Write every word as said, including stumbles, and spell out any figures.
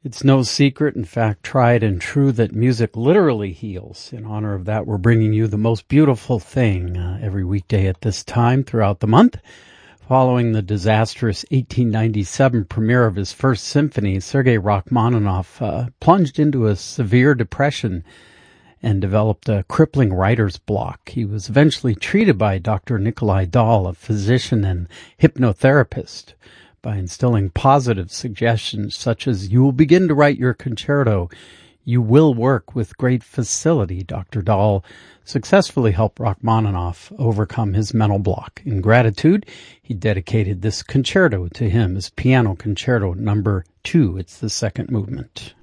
It's no secret, in fact, tried and true, that music literally heals. In honor of that, we're bringing you The Most Beautiful Thing uh, every weekday at this time throughout the month. Following the disastrous eighteen ninety-seven premiere of his first symphony, Sergei Rachmaninoff uh, plunged into a severe depression and developed a crippling writer's block. He was eventually treated by Doctor Nikolai Dahl, a physician and hypnotherapist, by instilling positive suggestions such as, "You will begin to write your concerto. You will work with great facility." Doctor Dahl successfully helped Rachmaninoff overcome his mental block. In gratitude, he dedicated this concerto to him, his piano concerto number two. It's the second movement.